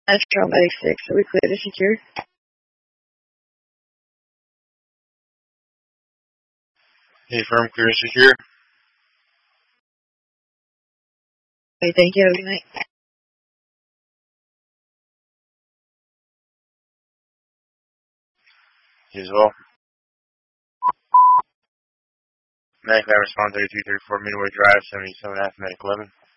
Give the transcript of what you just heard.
Metro Medic 6, are we clear to secure? Hey, firm, clear to secure. Okay, thank you. Have a good night. You as well. Medic lab response 3234 Midway Drive, 77 Medic 11.